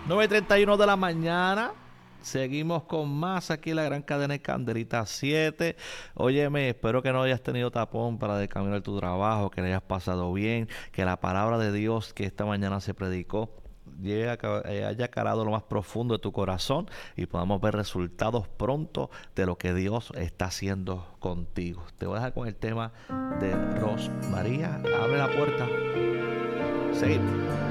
9:31 de la mañana. Seguimos con más aquí en la gran cadena de Candelita 7. Óyeme, espero que no hayas tenido tapón para de camino a tu trabajo, que le hayas pasado bien, que la palabra de Dios que esta mañana se predicó haya calado lo más profundo de tu corazón y podamos ver resultados pronto de lo que Dios está haciendo contigo. Te voy a dejar con el tema de Ros María. Abre la puerta. Seguimos.